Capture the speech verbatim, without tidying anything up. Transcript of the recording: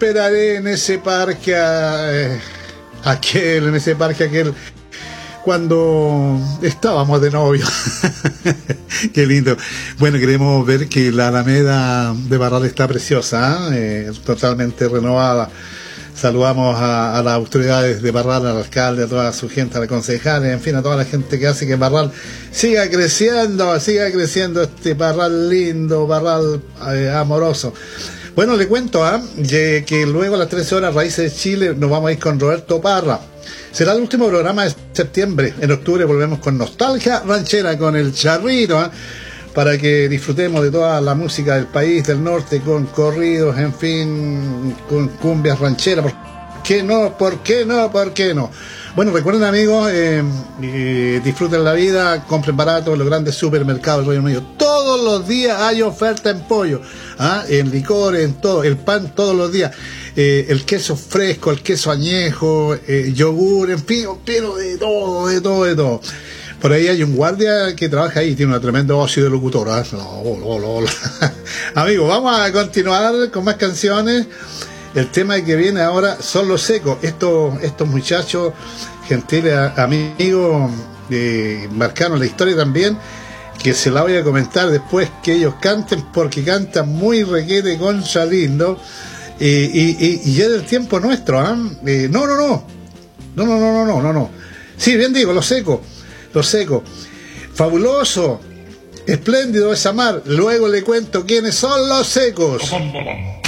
esperaré en ese parque eh, aquel, en ese parque aquel, cuando estábamos de novio. Qué lindo. Bueno, queremos ver que la Alameda de Barral está preciosa, ¿eh? Eh, totalmente renovada. Saludamos a, a las autoridades de Barral, al alcalde, a toda su gente, a la concejales, en fin, a toda la gente que hace que Barral siga creciendo, siga creciendo este Barral lindo, Barral eh, amoroso. Bueno, le cuento ¿eh? que, que luego a las trece horas, Raíces de Chile, nos vamos a ir con Roberto Parra. Será el último programa de septiembre. En octubre volvemos con Nostalgia Ranchera, con el Charrito, ¿eh? para que disfrutemos de toda la música del país, del norte, con corridos, en fin, con cumbias rancheras. ¿Por qué no? ¿Por qué no? ¿Por qué no? Bueno, recuerden, amigos, eh, eh, disfruten la vida, compren barato en los grandes supermercados del Reino Unido. Todos los días hay oferta en pollo, ¿ah? en licores, en todo, el pan todos los días. Eh, el queso fresco, el queso añejo, eh, yogur, en fin, pero de todo, de todo, de todo. Por ahí hay un guardia que trabaja ahí, tiene una tremenda voz de locutora. ¿eh? No, no, no, no. Amigos, vamos a continuar con más canciones. El tema que viene ahora son Los Secos. Estos, estos muchachos, gentiles amigos, eh, marcaron la historia también, que se la voy a comentar después que ellos canten, porque cantan muy requete concha lindo. Eh, y, y, y ya del tiempo nuestro, ¿eh? Eh, no, no, no, no, no, no, no, no, no. Sí, bien digo, Los Secos, Los Secos. Fabuloso, espléndido es amar. Luego le cuento quiénes son Los Secos.